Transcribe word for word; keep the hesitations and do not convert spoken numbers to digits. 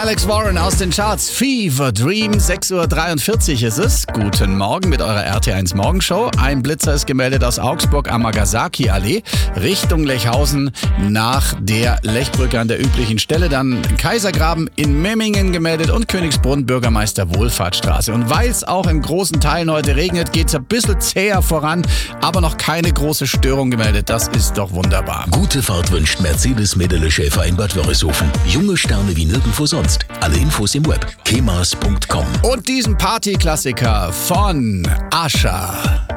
Alex Warren aus den Charts. Fever Dream, sechs Uhr dreiundvierzig ist es. Guten Morgen mit eurer R T eins Morgenshow. Ein Blitzer ist gemeldet aus Augsburg am Nagasaki-Allee Richtung Lechhausen nach der Lechbrücke an der üblichen Stelle. Dann Kaisergraben in Memmingen gemeldet und Königsbrunn, Bürgermeister Wohlfahrtsstraße. Und weil es auch in großen Teilen heute regnet, geht es ein bisschen zäher voran, aber noch keine große Störung gemeldet. Das ist doch wunderbar. Gute Fahrt wünscht Mercedes-Medele Schäfer in Bad Wörishofen. Junge Sterne wie nirgendwo sonst. Alle Infos im Web. kemas punkt com. Und diesen Partyklassiker von Asha.